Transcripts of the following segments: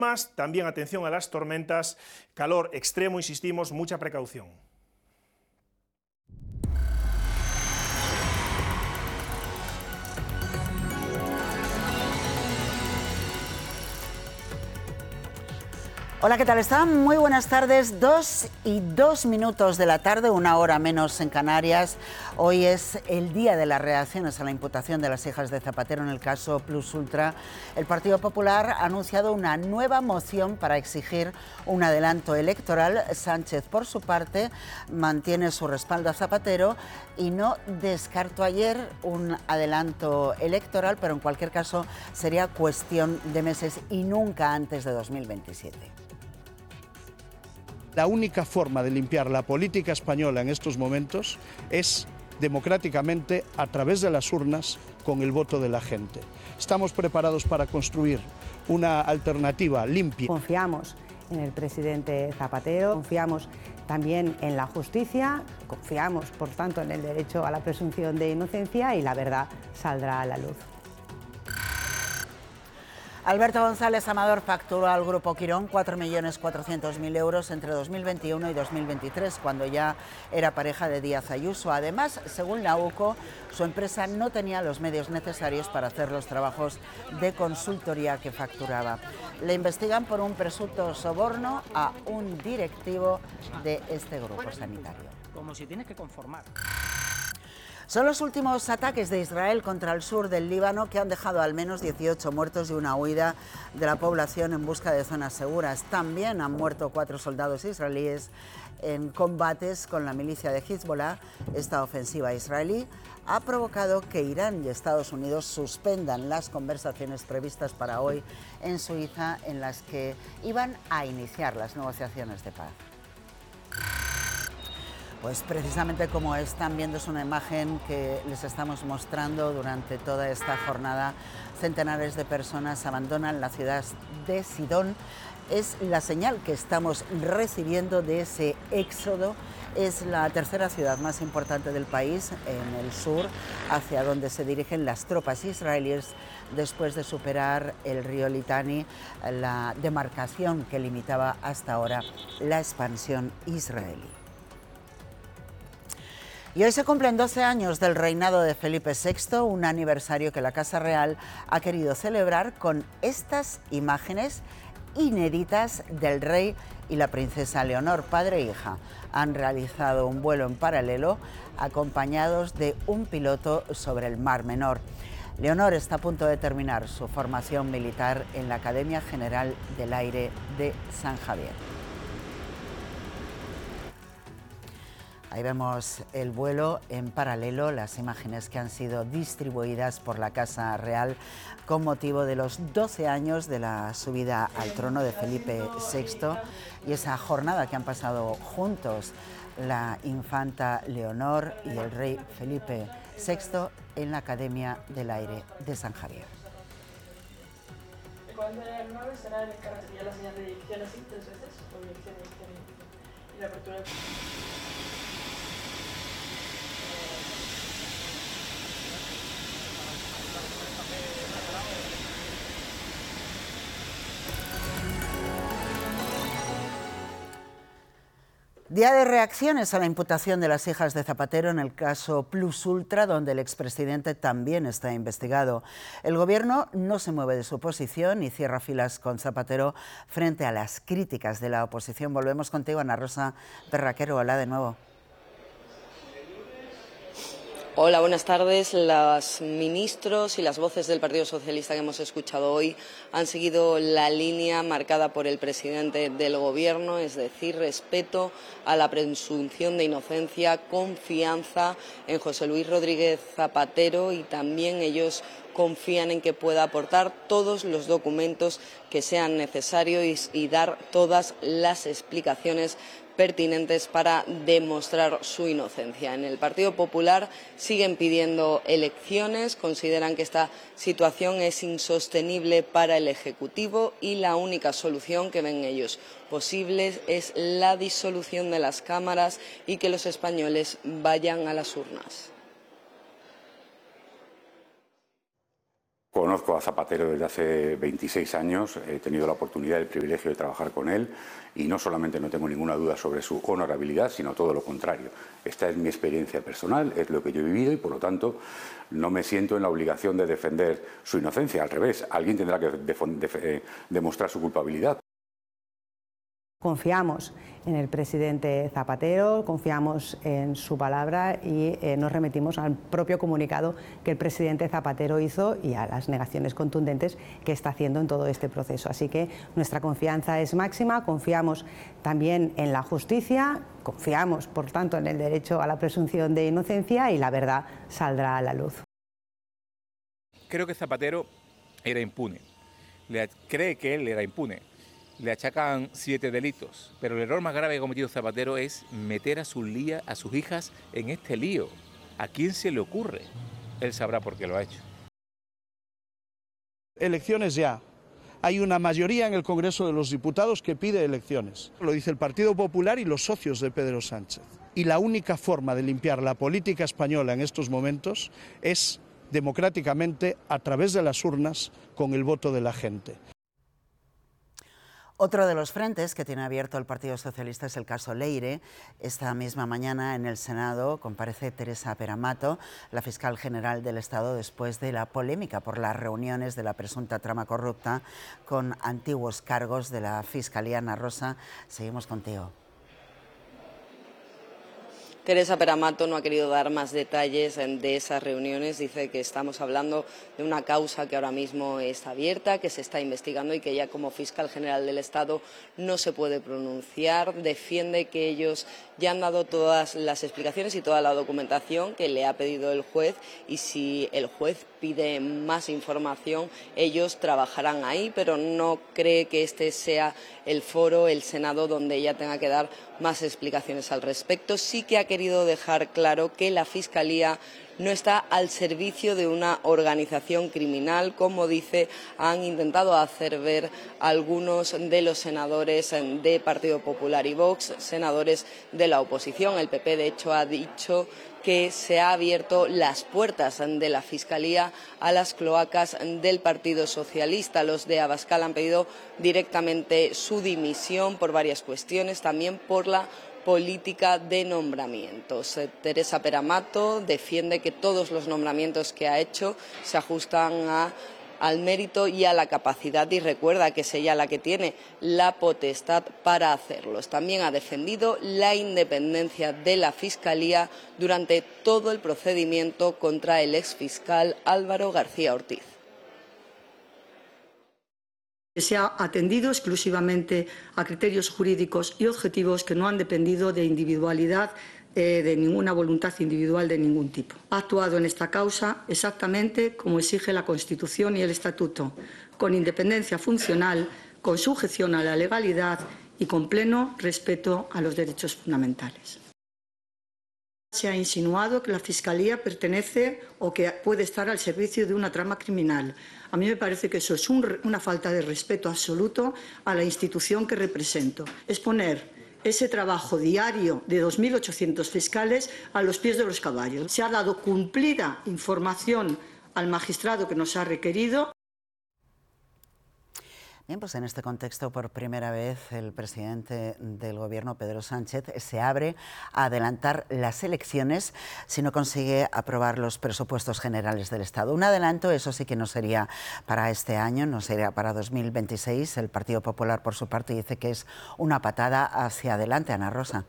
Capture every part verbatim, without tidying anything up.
Más, también atención a las tormentas, calor extremo, insistimos, mucha precaución. Hola, ¿qué tal están? Muy buenas tardes. Dos y dos minutos de la tarde, una hora menos en Canarias. Hoy es el día de las reacciones a la imputación de las hijas de Zapatero en el caso Plus Ultra. El Partido Popular ha anunciado una nueva moción para exigir un adelanto electoral. Sánchez, por su parte, mantiene su respaldo a Zapatero y no descartó ayer un adelanto electoral, pero en cualquier caso sería cuestión de meses y nunca antes de dos mil veintisiete. La única forma de limpiar la política española en estos momentos es democráticamente a través de las urnas con el voto de la gente. Estamos preparados para construir una alternativa limpia. Confiamos en el presidente Zapatero, confiamos también en la justicia, confiamos por tanto en el derecho a la presunción de inocencia y la verdad saldrá a la luz. Alberto González Amador facturó al Grupo Quirón cuatro millones cuatrocientos mil euros entre dos mil veintiuno y dos mil veintitrés, cuando ya era pareja de Díaz Ayuso. Además, según la UCO, su empresa no tenía los medios necesarios para hacer los trabajos de consultoría que facturaba. Le investigan por un presunto soborno a un directivo de este grupo sanitario. Como si tienes que conformar. Son los últimos ataques de Israel contra el sur del Líbano que han dejado al menos dieciocho muertos y una huida de la población en busca de zonas seguras. También han muerto cuatro soldados israelíes en combates con la milicia de Hezbollah. Esta ofensiva israelí ha provocado que Irán y Estados Unidos suspendan las conversaciones previstas para hoy en Suiza, en las que iban a iniciar las negociaciones de paz. Pues precisamente como están viendo, es una imagen que les estamos mostrando durante toda esta jornada. Centenares de personas abandonan la ciudad de Sidón. Es la señal que estamos recibiendo de ese éxodo. Es la tercera ciudad más importante del país, en el sur, hacia donde se dirigen las tropas israelíes después de superar el río Litani, la demarcación que limitaba hasta ahora la expansión israelí. Y hoy se cumplen doce años del reinado de Felipe sexto, un aniversario que la Casa Real ha querido celebrar con estas imágenes inéditas del rey y la princesa Leonor. Padre e hija han realizado un vuelo en paralelo acompañados de un piloto sobre el Mar Menor. Leonor está a punto de terminar su formación militar en la Academia General del Aire de San Javier. Ahí vemos el vuelo en paralelo, las imágenes que han sido distribuidas por la Casa Real con motivo de los doce años de la subida al trono de Felipe sexto y esa jornada que han pasado juntos la infanta Leonor y el rey Felipe sexto en la Academia del Aire de San Javier. Cuando el nueve será el encargado, sería la señal de dirección así, tres veces, o dirección, dirección y la apertura del... Día de reacciones a la imputación de las hijas de Zapatero en el caso Plus Ultra, donde el expresidente también está investigado. El gobierno no se mueve de su posición y cierra filas con Zapatero frente a las críticas de la oposición. Volvemos contigo, Ana Rosa Perraquero. Hola de nuevo. Hola, buenas tardes. Los ministros y las voces del Partido Socialista que hemos escuchado hoy han seguido la línea marcada por el presidente del Gobierno, es decir, respeto a la presunción de inocencia, confianza en José Luis Rodríguez Zapatero, y también ellos confían en que pueda aportar todos los documentos que sean necesarios y dar todas las explicaciones pertinentes para demostrar su inocencia. En el Partido Popular siguen pidiendo elecciones, consideran que esta situación es insostenible para el Ejecutivo y la única solución que ven ellos posible es la disolución de las cámaras y que los españoles vayan a las urnas. Con conozco a Zapatero desde hace veintiséis años, he tenido la oportunidad y el privilegio de trabajar con él y no solamente no tengo ninguna duda sobre su honorabilidad, sino todo lo contrario. Esta es mi experiencia personal, es lo que yo he vivido y por lo tanto no me siento en la obligación de defender su inocencia. Al revés, alguien tendrá que demostrar su culpabilidad. Confiamos en el presidente Zapatero, confiamos en su palabra y eh, nos remitimos al propio comunicado que el presidente Zapatero hizo y a las negaciones contundentes que está haciendo en todo este proceso. Así que nuestra confianza es máxima, confiamos también en la justicia, confiamos, por tanto, en el derecho a la presunción de inocencia y la verdad saldrá a la luz. Creo que Zapatero era impune, Le, cree que él era impune. Le achacan siete delitos, pero el error más grave que ha cometido Zapatero es meter a sus, lía, a sus hijas en este lío. ¿A quién se le ocurre? Él sabrá por qué lo ha hecho. Elecciones ya. Hay una mayoría en el Congreso de los Diputados que pide elecciones. Lo dice el Partido Popular y los socios de Pedro Sánchez. Y la única forma de limpiar la política española en estos momentos es democráticamente a través de las urnas con el voto de la gente. Otro de los frentes que tiene abierto el Partido Socialista es el caso Leire. Esta misma mañana en el Senado comparece Teresa Peramato, la fiscal general del Estado, después de la polémica por las reuniones de la presunta trama corrupta con antiguos cargos de la Fiscalía. Ana Rosa, seguimos contigo. Teresa Peramato no ha querido dar más detalles de esas reuniones. Dice que estamos hablando de una causa que ahora mismo está abierta, que se está investigando y que ella como fiscal general del Estado no se puede pronunciar. Defiende que ellos ya han dado todas las explicaciones y toda la documentación que le ha pedido el juez y si el juez pide más información, ellos trabajarán ahí, pero no cree que este sea el foro, el Senado, donde ella tenga que dar más explicaciones al respecto. Sí que ha querido dejar claro que la Fiscalía no está al servicio de una organización criminal, como dice, han intentado hacer ver algunos de los senadores de Partido Popular y Vox, senadores de la oposición. El P P, de hecho, ha dicho que se ha abierto las puertas de la Fiscalía a las cloacas del Partido Socialista. Los de Abascal han pedido directamente su dimisión por varias cuestiones, también por la política de nombramientos. Teresa Peramato defiende que todos los nombramientos que ha hecho se ajustan a al mérito y a la capacidad y recuerda que es ella la que tiene la potestad para hacerlos. También ha defendido la independencia de la Fiscalía durante todo el procedimiento contra el exfiscal Álvaro García Ortiz. Se ha atendido exclusivamente a criterios jurídicos y objetivos que no han dependido de individualidad, eh, de ninguna voluntad individual de ningún tipo. Ha actuado en esta causa exactamente como exige la Constitución y el Estatuto, con independencia funcional, con sujeción a la legalidad y con pleno respeto a los derechos fundamentales. Se ha insinuado que la Fiscalía pertenece o que puede estar al servicio de una trama criminal. A mí me parece que eso es un, una falta de respeto absoluto a la institución que represento. Es poner ese trabajo diario de dos mil ochocientos fiscales a los pies de los caballos. Se ha dado cumplida información al magistrado que nos ha requerido. Bien, pues en este contexto, por primera vez, el presidente del Gobierno, Pedro Sánchez, se abre a adelantar las elecciones si no consigue aprobar los presupuestos generales del Estado. Un adelanto, eso sí que no sería para este año, no sería para dos mil veintiséis. El Partido Popular, por su parte, dice que es una patada hacia adelante. Ana Rosa.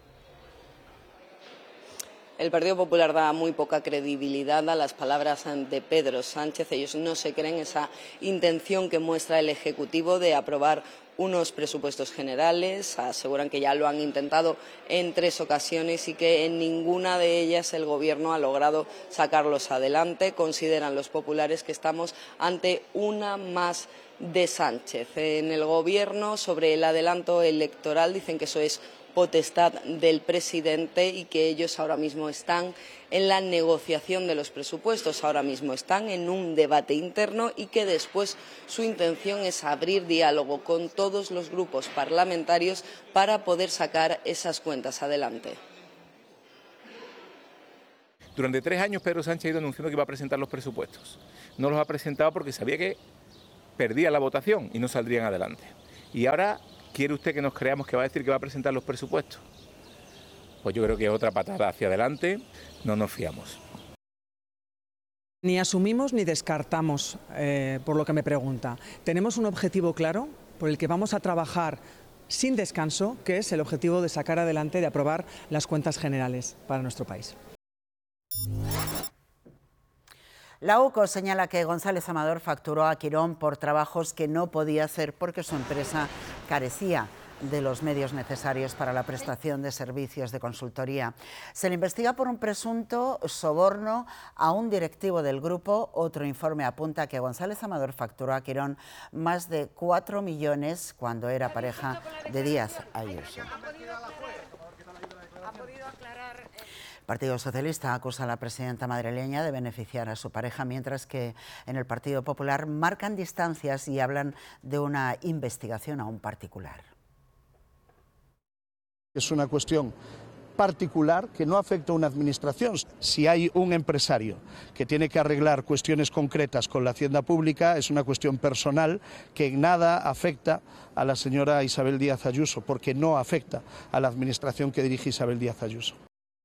El Partido Popular da muy poca credibilidad a las palabras de Pedro Sánchez. Ellos no se creen esa intención que muestra el Ejecutivo de aprobar unos presupuestos generales. Aseguran que ya lo han intentado en tres ocasiones y que en ninguna de ellas el Gobierno ha logrado sacarlos adelante. Consideran los populares que estamos ante una más de Sánchez. En el Gobierno, sobre el adelanto electoral, dicen que eso es potestad del presidente y que ellos ahora mismo están en la negociación de los presupuestos, ahora mismo están en un debate interno y que después su intención es abrir diálogo con todos los grupos parlamentarios para poder sacar esas cuentas adelante. Durante tres años Pedro Sánchez ha ido anunciando que iba a presentar los presupuestos. No los ha presentado porque sabía que perdía la votación y no saldrían adelante. Y ahora, ¿quiere usted que nos creamos que va a decir que va a presentar los presupuestos? Pues yo creo que es otra patada hacia adelante, no nos fiamos. Ni asumimos ni descartamos, eh, por lo que me pregunta. Tenemos un objetivo claro por el que vamos a trabajar sin descanso, que es el objetivo de sacar adelante, de aprobar las cuentas generales para nuestro país. La U C O señala que González Amador facturó a Quirón por trabajos que no podía hacer porque su empresa carecía de los medios necesarios para la prestación de servicios de consultoría. Se le investiga por un presunto soborno a un directivo del grupo. Otro informe apunta que González Amador facturó a Quirón más de cuatro millones cuando era pareja de Díaz Ayuso. El Partido Socialista acusa a la presidenta madrileña de beneficiar a su pareja, mientras que en el Partido Popular marcan distancias y hablan de una investigación a un particular. Es una cuestión particular que no afecta a una administración. Si hay un empresario que tiene que arreglar cuestiones concretas con la hacienda pública, es una cuestión personal que en nada afecta a la señora Isabel Díaz Ayuso, porque no afecta a la administración que dirige Isabel Díaz Ayuso.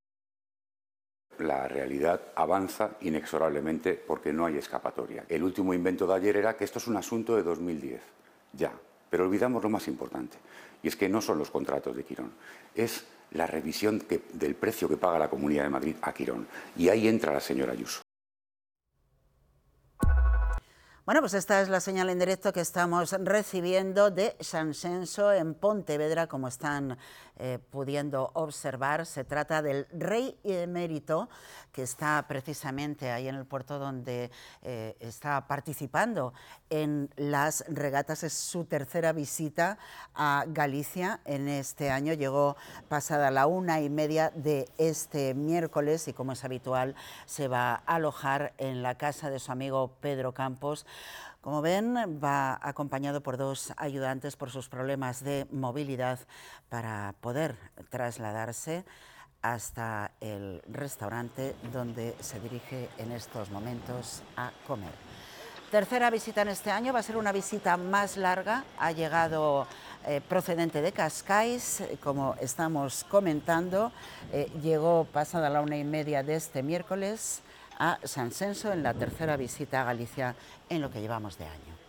La realidad avanza inexorablemente porque no hay escapatoria. El último invento de ayer era que esto es un asunto de dos mil diez, ya. Pero olvidamos lo más importante, y es que no son los contratos de Quirón, es la revisión que, del precio que paga la Comunidad de Madrid a Quirón. Y ahí entra la señora Ayuso. Bueno, pues esta es la señal en directo que estamos recibiendo de Sanxenxo en Pontevedra, como están eh, pudiendo observar. Se trata del rey emérito que está precisamente ahí en el puerto donde eh, está participando en las regatas. Es su tercera visita a Galicia en este año. Llegó pasada la una y media de este miércoles y, como es habitual, se va a alojar en la casa de su amigo Pedro Campos. Como ven, va acompañado por dos ayudantes por sus problemas de movilidad para poder trasladarse hasta el restaurante donde se dirige en estos momentos a comer. Tercera visita en este año, va a ser una visita más larga. Ha llegado eh, procedente de Cascais, como estamos comentando. Eh, llegó pasada la una y media de este miércoles a Sanxenxo en la tercera visita a Galicia en lo que llevamos de año.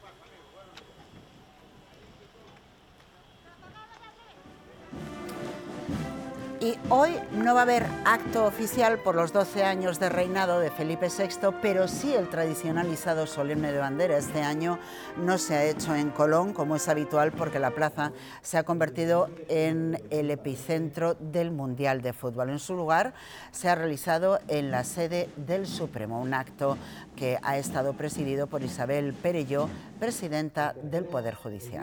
Y hoy no va a haber acto oficial por los doce años de reinado de Felipe sexto, pero sí el tradicional izado solemne de bandera. Este año no se ha hecho en Colón, como es habitual, porque la plaza se ha convertido en el epicentro del Mundial de Fútbol. En su lugar se ha realizado en la sede del Supremo, un acto que ha estado presidido por Isabel Perelló, presidenta del Poder Judicial.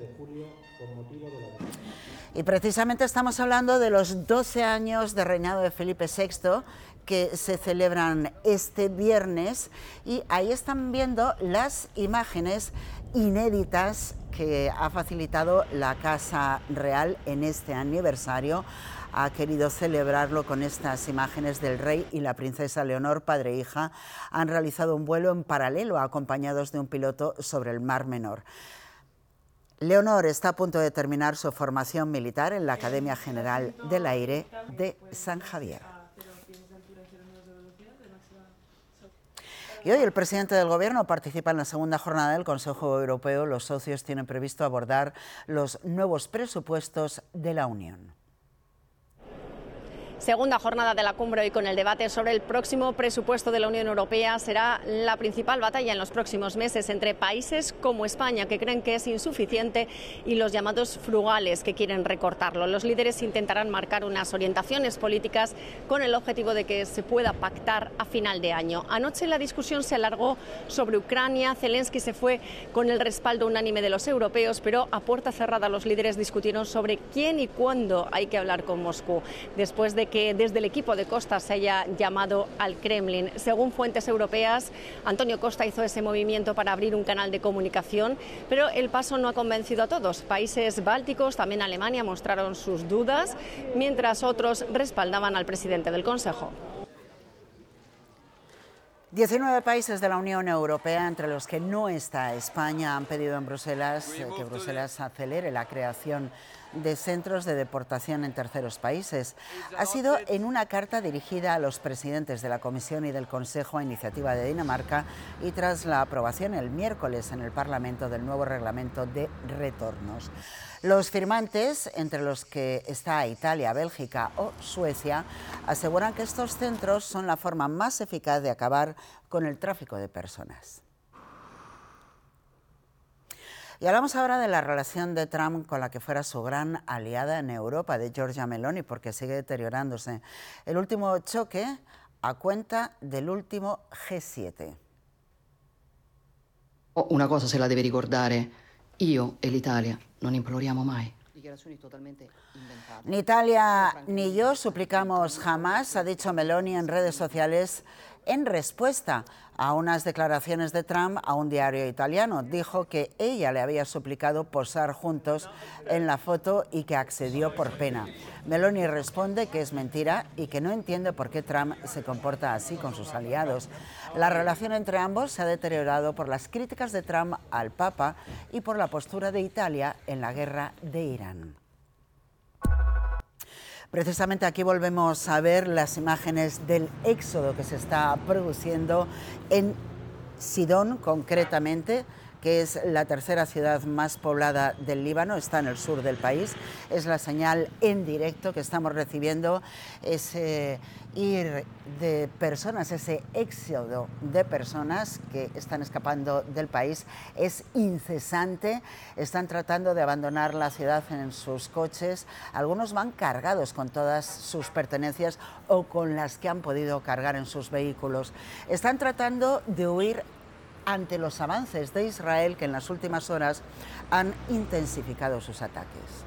Y precisamente estamos hablando de los doce años de reinado de Felipe sexto que se celebran este viernes, y ahí están viendo las imágenes inéditas que ha facilitado la Casa Real en este aniversario. Ha querido celebrarlo con estas imágenes del rey y la princesa Leonor, padre e hija. Han realizado un vuelo en paralelo acompañados de un piloto sobre el Mar Menor. Leonor está a punto de terminar su formación militar en la Academia General del Aire de San Javier. Y hoy el presidente del Gobierno participa en la segunda jornada del Consejo Europeo. Los socios tienen previsto abordar los nuevos presupuestos de la Unión. Segunda jornada de la cumbre hoy con el debate sobre el próximo presupuesto de la Unión Europea. Será la principal batalla en los próximos meses entre países como España, que creen que es insuficiente, y los llamados frugales, que quieren recortarlo. Los líderes intentarán marcar unas orientaciones políticas con el objetivo de que se pueda pactar a final de año. Anoche la discusión se alargó sobre Ucrania. Zelensky se fue con el respaldo unánime de los europeos, pero a puerta cerrada los líderes discutieron sobre quién y cuándo hay que hablar con Moscú, después de que que desde el equipo de Costa se haya llamado al Kremlin. Según fuentes europeas, Antonio Costa hizo ese movimiento para abrir un canal de comunicación, pero el paso no ha convencido a todos. Países bálticos, también Alemania, mostraron sus dudas, mientras otros respaldaban al presidente del Consejo. diecinueve países de la Unión Europea, entre los que no está España, han pedido en Bruselas eh, que Bruselas acelere la creación de centros de deportación en terceros países. Ha sido en una carta dirigida a los presidentes de la Comisión y del Consejo a iniciativa de Dinamarca y tras la aprobación el miércoles en el Parlamento del nuevo reglamento de retornos. Los firmantes, entre los que está Italia, Bélgica o Suecia, aseguran que estos centros son la forma más eficaz de acabar con el tráfico de personas. Y hablamos ahora de la relación de Trump con la que fuera su gran aliada en Europa, de Giorgia Meloni, porque sigue deteriorándose. El último choque a cuenta del último G siete. Una cosa se la deve ricordare, io e l'Italia non imploriamo mai. Ni Italia ni yo suplicamos jamás, ha dicho Meloni en redes sociales en respuesta a unas declaraciones de Trump a un diario italiano. Dijo que ella le había suplicado posar juntos en la foto y que accedió por pena. Meloni responde que es mentira y que no entiende por qué Trump se comporta así con sus aliados. La relación entre ambos se ha deteriorado por las críticas de Trump al Papa y por la postura de Italia en la guerra de Irán. Precisamente aquí volvemos a ver las imágenes del éxodo que se está produciendo en Sidón, concretamente, que es la tercera ciudad más poblada del Líbano, está en el sur del país. Es la señal en directo que estamos recibiendo, ese ir de personas, ese éxodo de personas que están escapando del país es incesante. Están tratando de abandonar la ciudad en sus coches. Algunos van cargados con todas sus pertenencias o con las que han podido cargar en sus vehículos. Están tratando de huir ante los avances de Israel, que en las últimas horas han intensificado sus ataques.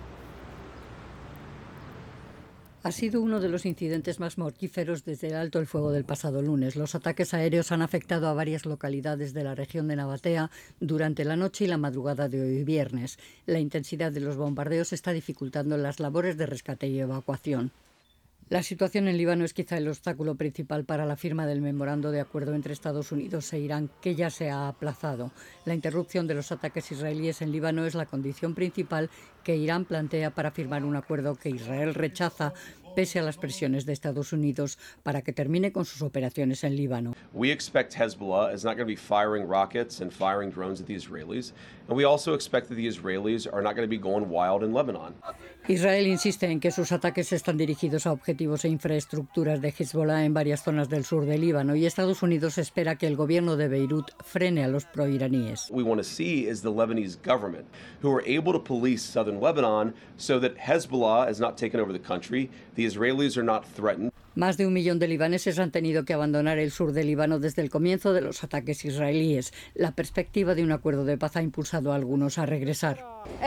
Ha sido uno de los incidentes más mortíferos desde el alto el fuego del pasado lunes. Los ataques aéreos han afectado a varias localidades de la región de Nabatea durante la noche y la madrugada de hoy viernes. La intensidad de los bombardeos está dificultando las labores de rescate y evacuación. La situación en Líbano es quizá el obstáculo principal para la firma del memorando de acuerdo entre Estados Unidos e Irán, que ya se ha aplazado. La interrupción de los ataques israelíes en Líbano es la condición principal que Irán plantea para firmar un acuerdo que Israel rechaza, pese a las presiones de Estados Unidos para que termine con sus operaciones en Líbano. We expect Hezbollah is not going to be firing rockets and firing drones at the Israelis, and we also expect that the Israelis are not going to be going wild in Lebanon. Israel insiste en que sus ataques están dirigidos a objetivos e infraestructuras de Hezbollah en varias zonas del sur de Líbano y Estados Unidos espera que el gobierno de Beirut frene a los proiraníes. What we want to see is the Lebanese government who are able to police southern Lebanon so that Hezbollah is not taken over the country, the Israelis are not threatened. Más de un millón de libaneses han tenido que abandonar el sur de Líbano desde el comienzo de los ataques israelíes. La perspectiva de un acuerdo de paz ha impulsado a algunos a regresar.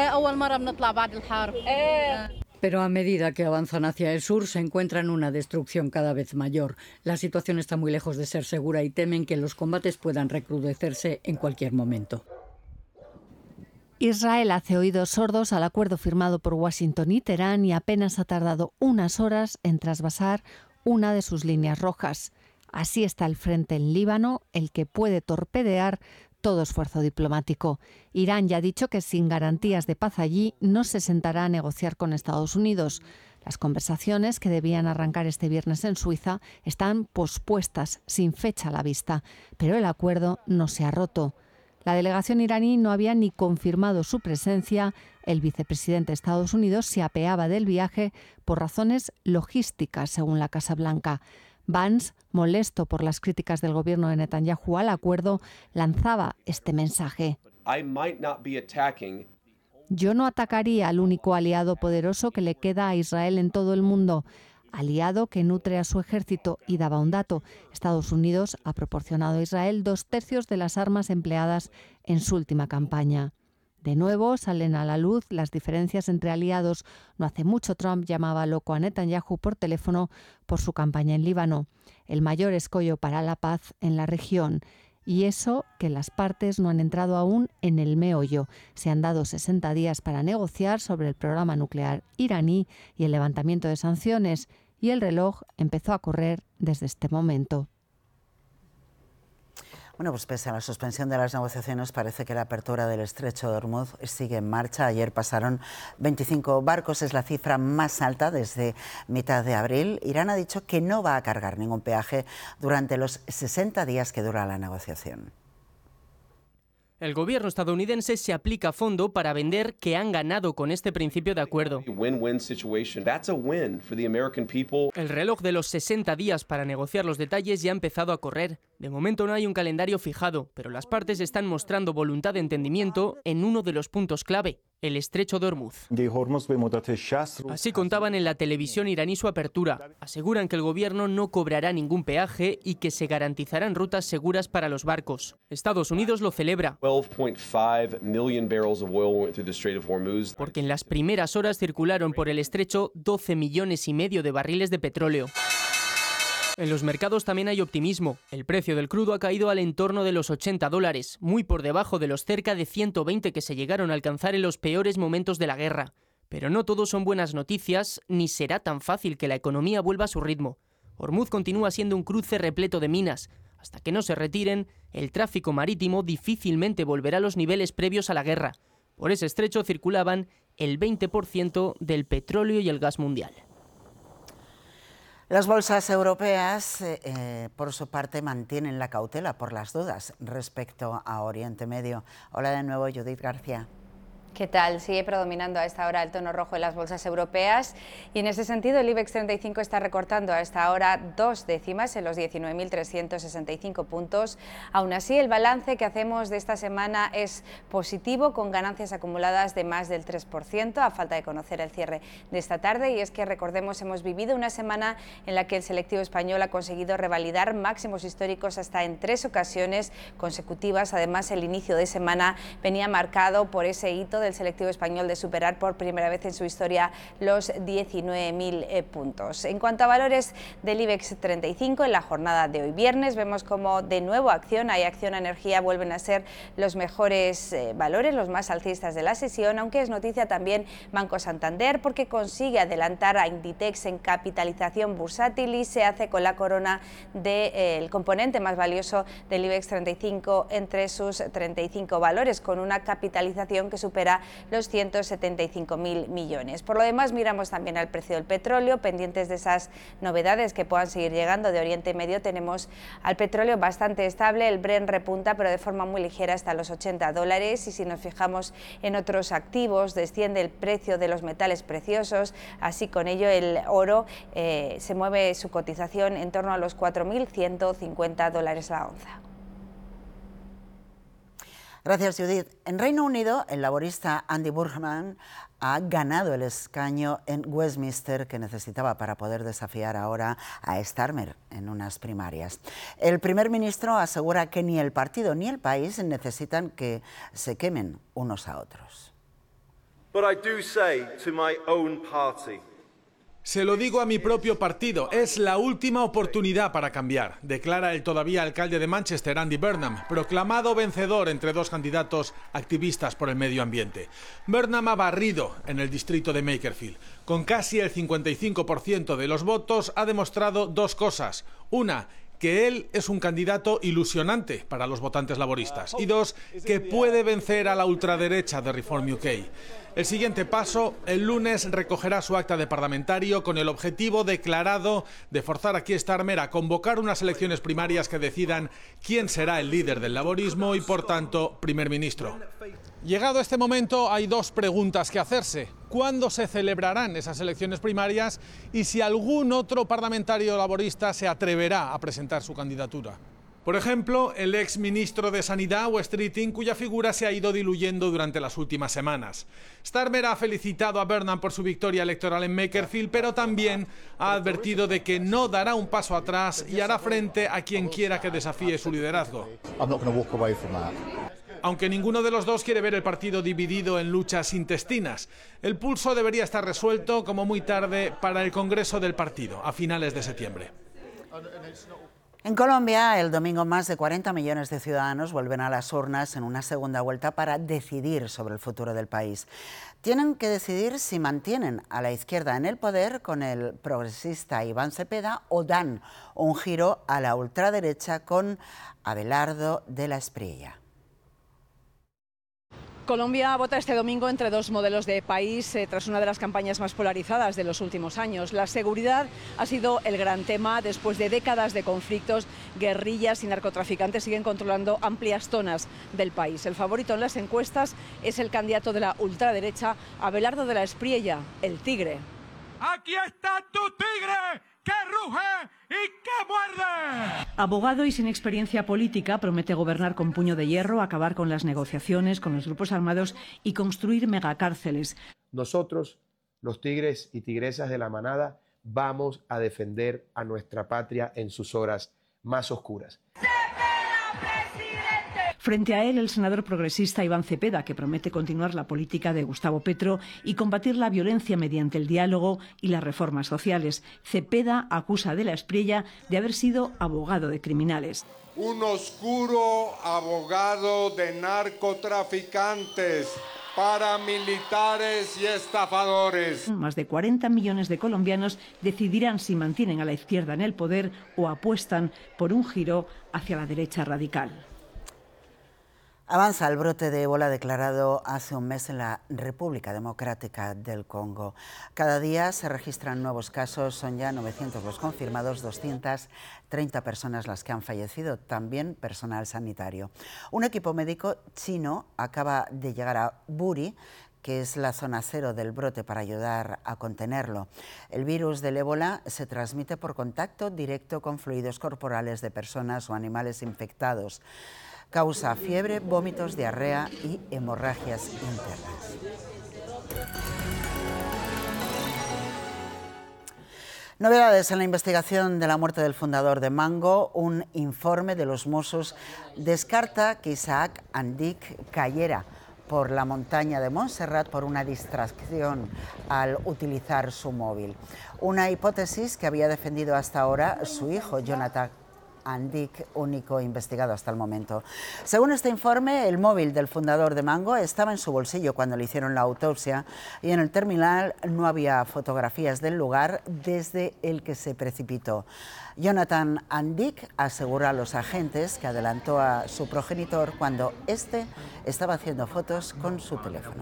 Pero a medida que avanzan hacia el sur se encuentran una destrucción cada vez mayor. La situación está muy lejos de ser segura y temen que los combates puedan recrudecerse en cualquier momento. Israel hace oídos sordos al acuerdo firmado por Washington y Teherán y apenas ha tardado unas horas en trasvasar una de sus líneas rojas. Así está el frente en Líbano, el que puede torpedear todo esfuerzo diplomático. Irán ya ha dicho que sin garantías de paz allí no se sentará a negociar con Estados Unidos. Las conversaciones, que debían arrancar este viernes en Suiza, están pospuestas, sin fecha a la vista, pero el acuerdo no se ha roto. La delegación iraní no había ni confirmado su presencia. El vicepresidente de Estados Unidos se apeaba del viaje por razones logísticas, según la Casa Blanca. Vance, molesto por las críticas del gobierno de Netanyahu al acuerdo, lanzaba este mensaje. I might not be attacking. Yo no atacaría al único aliado poderoso que le queda a Israel en todo el mundo, aliado que nutre a su ejército, y daba un dato. Estados Unidos ha proporcionado a Israel dos tercios de las armas empleadas en su última campaña. De nuevo salen a la luz las diferencias entre aliados. No hace mucho Trump llamaba loco a Netanyahu por teléfono por su campaña en Líbano, el mayor escollo para la paz en la región. Y eso que las partes no han entrado aún en el meollo. Se han dado sesenta días para negociar sobre el programa nuclear iraní y el levantamiento de sanciones, y el reloj empezó a correr desde este momento. Bueno, pues pese a la suspensión de las negociaciones, parece que la apertura del estrecho de Hormuz sigue en marcha. Ayer pasaron veinticinco barcos, es la cifra más alta desde mitad de abril. Irán ha dicho que no va a cargar ningún peaje durante los sesenta días que dura la negociación. El gobierno estadounidense se aplica a fondo para vender que han ganado con este principio de acuerdo. El reloj de los sesenta días para negociar los detalles ya ha empezado a correr. De momento no hay un calendario fijado, pero las partes están mostrando voluntad de entendimiento en uno de los puntos clave, el estrecho de Hormuz. Así contaban en la televisión iraní su apertura. Aseguran que el gobierno no cobrará ningún peaje y que se garantizarán rutas seguras para los barcos. Estados Unidos lo celebra, porque en las primeras horas circularon por el estrecho doce millones y medio de barriles de petróleo. En los mercados también hay optimismo. El precio del crudo ha caído al entorno de los ochenta dólares, muy por debajo de los cerca de ciento veinte que se llegaron a alcanzar en los peores momentos de la guerra. Pero no todo son buenas noticias, ni será tan fácil que la economía vuelva a su ritmo. Hormuz continúa siendo un cruce repleto de minas. Hasta que no se retiren, el tráfico marítimo difícilmente volverá a los niveles previos a la guerra. Por ese estrecho circulaban el veinte por ciento del petróleo y el gas mundial. Las bolsas europeas, eh, por su parte, mantienen la cautela por las dudas respecto a Oriente Medio. Hola de nuevo, Judith García. ¿Qué tal? Sigue predominando a esta hora el tono rojo en las bolsas europeas y en ese sentido el IBEX treinta y cinco está recortando a esta hora dos décimas en los diecinueve mil trescientos sesenta y cinco puntos. Aún así, el balance que hacemos de esta semana es positivo, con ganancias acumuladas de más del tres por ciento, a falta de conocer el cierre de esta tarde. Y es que, recordemos, hemos vivido una semana en la que el selectivo español ha conseguido revalidar máximos históricos hasta en tres ocasiones consecutivas. Además, el inicio de semana venía marcado por ese hito del selectivo español de superar por primera vez en su historia los diecinueve mil eh, puntos. En cuanto a valores del IBEX treinta y cinco, en la jornada de hoy viernes vemos como de nuevo Acciona y Acciona Energía vuelven a ser los mejores eh, valores, los más alcistas de la sesión, aunque es noticia también Banco Santander, porque consigue adelantar a Inditex en capitalización bursátil y se hace con la corona del de, eh, componente más valioso del IBEX treinta y cinco entre sus treinta y cinco valores, con una capitalización que supera los ciento setenta y cinco mil millones. Por lo demás, miramos también al precio del petróleo, pendientes de esas novedades que puedan seguir llegando de Oriente Medio. Tenemos al petróleo bastante estable, el Brent repunta pero de forma muy ligera hasta los ochenta dólares, y si nos fijamos en otros activos, desciende el precio de los metales preciosos, así con ello el oro eh, se mueve su cotización en torno a los cuatro mil ciento cincuenta dólares la onza. Gracias, Judith. En Reino Unido, el laborista Andy Burnham ha ganado el escaño en Westminster que necesitaba para poder desafiar ahora a Starmer en unas primarias. El primer ministro asegura que ni el partido ni el país necesitan que se quemen unos a otros. But I do say to my own party, se lo digo a mi propio partido, es la última oportunidad para cambiar, declara el todavía alcalde de Manchester, Andy Burnham, proclamado vencedor entre dos candidatos activistas por el medio ambiente. Burnham ha barrido en el distrito de Makerfield. Con casi el cincuenta y cinco por ciento de los votos ha demostrado dos cosas. Una, que él es un candidato ilusionante para los votantes laboristas. Y dos, que puede vencer a la ultraderecha de Reform U K. El siguiente paso, el lunes recogerá su acta de parlamentario con el objetivo declarado de forzar a Keir Starmer a convocar unas elecciones primarias que decidan quién será el líder del laborismo y, por tanto, primer ministro. Llegado este momento, hay dos preguntas que hacerse. ¿Cuándo se celebrarán esas elecciones primarias? Y si algún otro parlamentario laborista se atreverá a presentar su candidatura. Por ejemplo, el ex ministro de Sanidad, Wes Streeting, cuya figura se ha ido diluyendo durante las últimas semanas. Starmer ha felicitado a Burnham por su victoria electoral en Makerfield, pero también ha advertido de que no dará un paso atrás y hará frente a quien quiera que desafíe su liderazgo. Aunque ninguno de los dos quiere ver el partido dividido en luchas intestinas, el pulso debería estar resuelto como muy tarde para el Congreso del partido, a finales de septiembre. En Colombia, el domingo, más de cuarenta millones de ciudadanos vuelven a las urnas en una segunda vuelta para decidir sobre el futuro del país. Tienen que decidir si mantienen a la izquierda en el poder con el progresista Iván Cepeda o dan un giro a la ultraderecha con Abelardo de la Espriella. Colombia vota este domingo entre dos modelos de país eh, tras una de las campañas más polarizadas de los últimos años. La seguridad ha sido el gran tema. Después de décadas de conflictos, guerrillas y narcotraficantes siguen controlando amplias zonas del país. El favorito en las encuestas es el candidato de la ultraderecha, Abelardo de la Espriella, el Tigre. ¡Aquí está tu tigre! ¡Que ruge y que muerde! Abogado y sin experiencia política, promete gobernar con puño de hierro, acabar con las negociaciones con los grupos armados y construir megacárceles. Nosotros, los tigres y tigresas de la manada, vamos a defender a nuestra patria en sus horas más oscuras. Frente a él, el senador progresista Iván Cepeda, que promete continuar la política de Gustavo Petro y combatir la violencia mediante el diálogo y las reformas sociales. Cepeda acusa de la Espriella de haber sido abogado de criminales. Un oscuro abogado de narcotraficantes, paramilitares y estafadores. Más de cuarenta millones de colombianos decidirán si mantienen a la izquierda en el poder o apuestan por un giro hacia la derecha radical. Avanza el brote de ébola declarado hace un mes en la República Democrática del Congo. Cada día se registran nuevos casos, son ya novecientos los confirmados, doscientas treinta personas las que han fallecido, también personal sanitario. Un equipo médico chino acaba de llegar a Buri, que es la zona cero del brote, para ayudar a contenerlo. El virus del ébola se transmite por contacto directo con fluidos corporales de personas o animales infectados. Causa fiebre, vómitos, diarrea y hemorragias internas. Novedades en la investigación de la muerte del fundador de Mango. Un informe de los Mossos descarta que Isaac Andic cayera por la montaña de Montserrat por una distracción al utilizar su móvil. Una hipótesis que había defendido hasta ahora su hijo, Jonathan Andic, único investigado hasta el momento. Según este informe, el móvil del fundador de Mango estaba en su bolsillo cuando le hicieron la autopsia y en el terminal no había fotografías del lugar desde el que se precipitó. Jonathan Andic asegura a los agentes que adelantó a su progenitor cuando éste estaba haciendo fotos con su teléfono.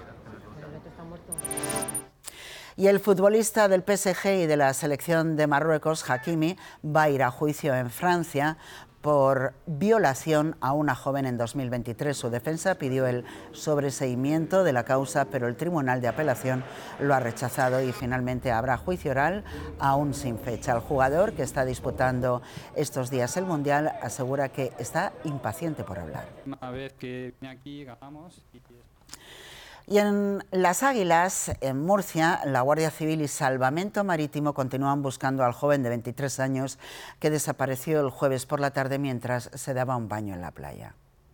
Y el futbolista del P S G y de la selección de Marruecos, Hakimi, va a ir a juicio en Francia por violación a una joven en dos mil veintitrés. Su defensa pidió el sobreseimiento de la causa, pero el Tribunal de Apelación lo ha rechazado y finalmente habrá juicio oral aún sin fecha. El jugador, que está disputando estos días el Mundial, asegura que está impaciente por hablar. Una vez que vine aquí ganamos y... Y en Las Águilas, en Murcia, la Guardia Civil y Salvamento Marítimo continúan buscando al joven de veintitrés años que desapareció el jueves por la tarde mientras se daba un baño en la playa.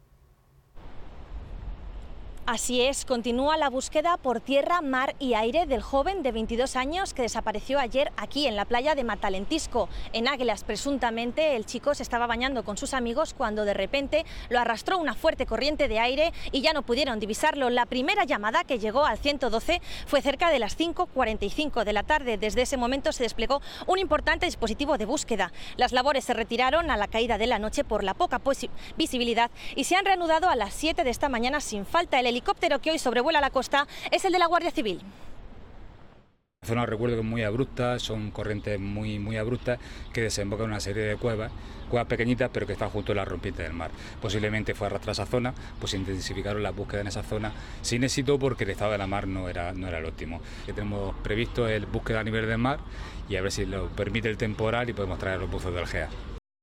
Así es, continúa la búsqueda por tierra, mar y aire del joven de veintidós años que desapareció ayer aquí en la playa de Matalentisco. En Águilas, presuntamente, el chico se estaba bañando con sus amigos cuando de repente lo arrastró una fuerte corriente de aire y ya no pudieron divisarlo. La primera llamada, que llegó al ciento doce, fue cerca de las cinco cuarenta y cinco de la tarde. Desde ese momento se desplegó un importante dispositivo de búsqueda. Las labores se retiraron a la caída de la noche por la poca visibilidad y se han reanudado a las siete de esta mañana sin falta. El helicóptero que hoy sobrevuela la costa es el de la Guardia Civil. La zona, recuerdo, que es muy abrupta, son corrientes muy, muy abruptas que desembocan en una serie de cuevas, cuevas pequeñitas pero que están justo en la rompiente del mar. Posiblemente fue arrastrada a esa zona, pues se intensificaron las búsquedas en esa zona sin éxito porque el estado de la mar no era, no era el óptimo. Lo que tenemos previsto es búsqueda a nivel del mar y a ver si lo permite el temporal y podemos traer los buzos del G E A.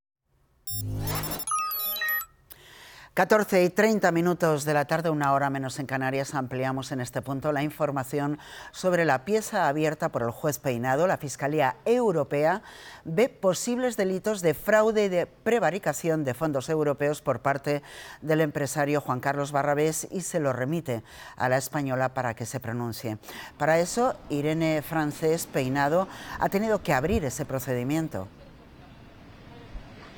catorce y treinta minutos de la tarde, una hora menos en Canarias. Ampliamos en este punto la información sobre la pieza abierta por el juez Peinado. La Fiscalía Europea ve posibles delitos de fraude y de prevaricación de fondos europeos por parte del empresario Juan Carlos Barrabés y se lo remite a la española para que se pronuncie. Para eso, Irene Francés Peinado ha tenido que abrir ese procedimiento.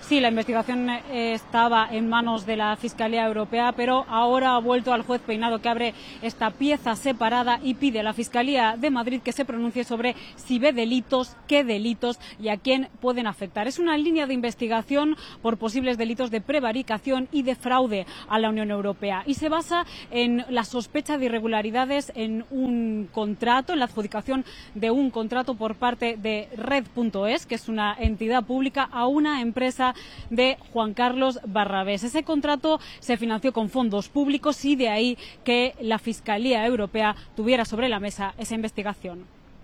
Sí, la investigación estaba en manos de la Fiscalía Europea, pero ahora ha vuelto al juez Peinado, que abre esta pieza separada y pide a la Fiscalía de Madrid que se pronuncie sobre si ve delitos, qué delitos y a quién pueden afectar. Es una línea de investigación por posibles delitos de prevaricación y de fraude a la Unión Europea y se basa en la sospecha de irregularidades en un contrato, en la adjudicación de un contrato por parte de Red punto es, que es una entidad pública, a una empresa de Juan Carlos Barrabés. Ese contrato se financió con fondos públicos y de ahí que la Fiscalía Europea tuviera sobre la mesa esa investigación.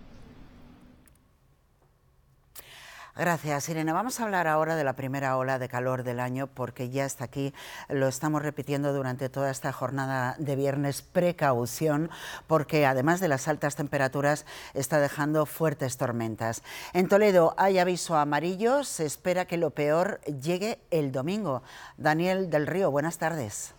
Gracias, Irene. Vamos a hablar ahora de la primera ola de calor del año porque ya está aquí, lo estamos repitiendo durante toda esta jornada de viernes, precaución, porque además de las altas temperaturas está dejando fuertes tormentas. En Toledo hay aviso amarillo, se espera que lo peor llegue el domingo. Daniel del Río, buenas tardes.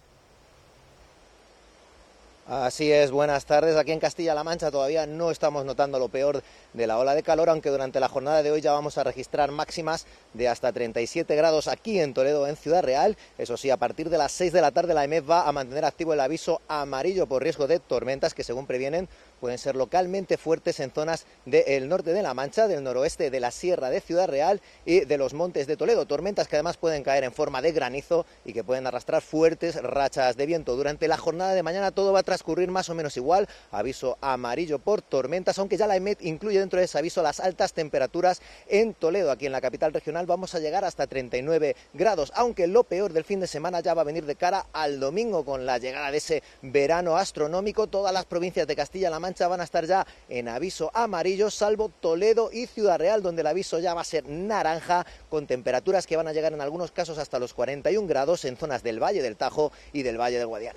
Así es, buenas tardes. Aquí en Castilla-La Mancha todavía no estamos notando lo peor de la ola de calor, aunque durante la jornada de hoy ya vamos a registrar máximas de hasta treinta y siete grados aquí en Toledo, en Ciudad Real. Eso sí, a partir de las seis de la tarde la E M E T va a mantener activo el aviso amarillo por riesgo de tormentas que, según previenen, pueden ser localmente fuertes en zonas del norte de La Mancha, del noroeste de la Sierra de Ciudad Real y de los montes de Toledo. Tormentas que además pueden caer en forma de granizo y que pueden arrastrar fuertes rachas de viento. Durante la jornada de mañana todo va a transcurrir más o menos igual. Aviso amarillo por tormentas, aunque ya la E M E T incluye dentro de ese aviso las altas temperaturas en Toledo. Aquí en la capital regional vamos a llegar hasta treinta y nueve grados, aunque lo peor del fin de semana ya va a venir de cara al domingo con la llegada de ese verano astronómico. Todas las provincias de Castilla-La Mancha van a estar ya en aviso amarillo, salvo Toledo y Ciudad Real, donde el aviso ya va a ser naranja, con temperaturas que van a llegar en algunos casos hasta los cuarenta y un grados en zonas del Valle del Tajo y del Valle del Guadiana.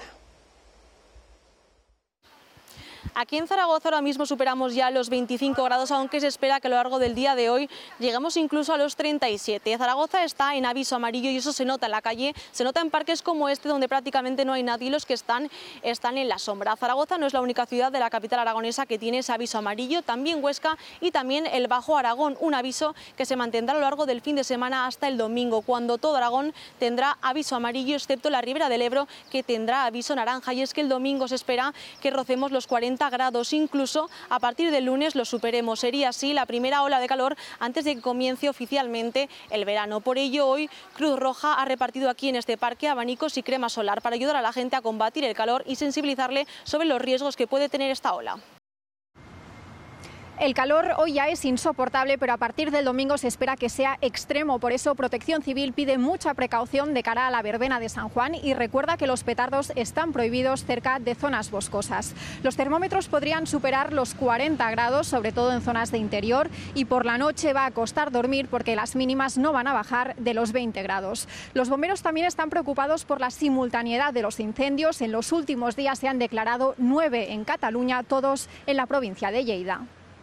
Aquí en Zaragoza ahora mismo superamos ya los veinticinco grados, aunque se espera que a lo largo del día de hoy lleguemos incluso a los treinta y siete. Zaragoza está en aviso amarillo y eso se nota en la calle, se nota en parques como este donde prácticamente no hay nadie, los que están están en la sombra. Zaragoza no es la única ciudad de la capital aragonesa que tiene ese aviso amarillo, también Huesca y también el Bajo Aragón, un aviso que se mantendrá a lo largo del fin de semana hasta el domingo, cuando todo Aragón tendrá aviso amarillo, excepto la Ribera del Ebro, que tendrá aviso naranja. Y es que el domingo se espera que rocemos los cuarenta grados, incluso a partir del lunes lo superemos. Sería así la primera ola de calor antes de que comience oficialmente el verano. Por ello hoy Cruz Roja ha repartido aquí en este parque abanicos y crema solar para ayudar a la gente a combatir el calor y sensibilizarle sobre los riesgos que puede tener esta ola. El calor hoy ya es insoportable, pero a partir del domingo se espera que sea extremo. Por eso Protección Civil pide mucha precaución de cara a la verbena de San Juan y recuerda que los petardos están prohibidos cerca de zonas boscosas. Los termómetros podrían superar los cuarenta grados, sobre todo en zonas de interior, y por la noche va a costar dormir porque las mínimas no van a bajar de los veinte grados. Los bomberos también están preocupados por la simultaneidad de los incendios. En los últimos días se han declarado nueve en Cataluña, todos en la provincia de Lleida.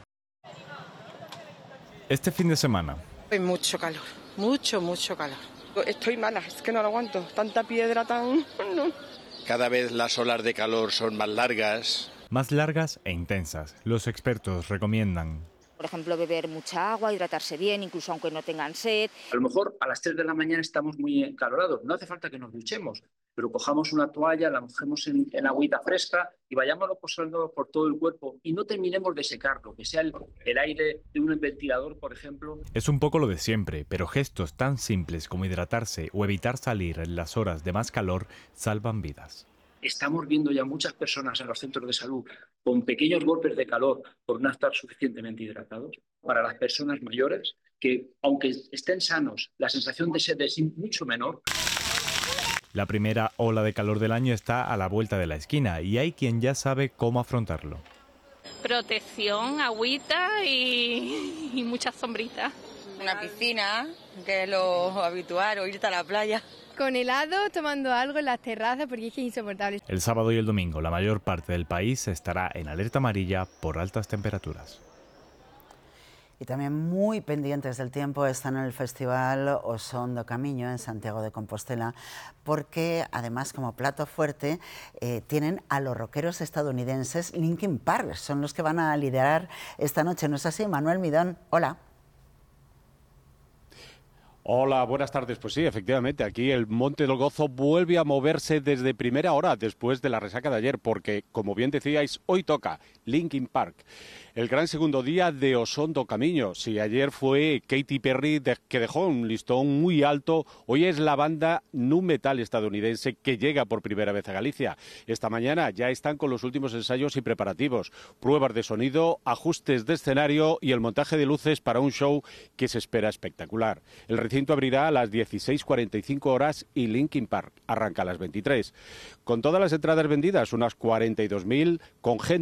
Este fin de semana. Hay mucho calor, mucho, mucho calor. Estoy mala, es que no lo aguanto. Tanta piedra, tan... No. Cada vez las olas de calor son más largas. Más largas e intensas. Los expertos recomiendan: por ejemplo, beber mucha agua, hidratarse bien, incluso aunque no tengan sed. A lo mejor a las tres de la mañana estamos muy encalorados, no hace falta que nos duchemos, pero cojamos una toalla, la mojemos en, en agüita fresca y vayámoslo posando por todo el cuerpo y no terminemos de secarlo, que sea el, el aire de un ventilador, por ejemplo. Es un poco lo de siempre, pero gestos tan simples como hidratarse o evitar salir en las horas de más calor salvan vidas. Estamos viendo ya muchas personas en los centros de salud con pequeños golpes de calor por no estar suficientemente hidratados. Para las personas mayores, que aunque estén sanos, la sensación de sed es mucho menor. La primera ola de calor del año está a la vuelta de la esquina y hay quien ya sabe cómo afrontarlo. Protección, agüita y, y muchas sombritas. Una piscina, que es lo habitual, o irte a la playa. Con helado, tomando algo en las terrazas porque es que es insoportable. El sábado y el domingo la mayor parte del país estará en alerta amarilla por altas temperaturas. Y también muy pendientes del tiempo están en el Festival O Son do Camiño en Santiago de Compostela, porque además como plato fuerte eh, tienen a los rockeros estadounidenses Linkin Park. Son los que van a liderar esta noche, ¿no es así? Manuel Midón, hola. Hola, buenas tardes. Pues sí, efectivamente, aquí el Monte del Gozo vuelve a moverse desde primera hora después de la resaca de ayer, porque, como bien decíais, hoy toca Linkin Park. El gran segundo día de Osondo Camino. Si ayer fue Katy Perry de, que dejó un listón muy alto, hoy es la banda nu metal estadounidense que llega por primera vez a Galicia. Esta mañana ya están con los últimos ensayos y preparativos, pruebas de sonido, ajustes de escenario y el montaje de luces para un show que se espera espectacular. El recinto abrirá a las dieciséis cuarenta y cinco horas y Linkin Park arranca a las veintitrés. Con todas las entradas vendidas, unas cuarenta y dos mil, con gente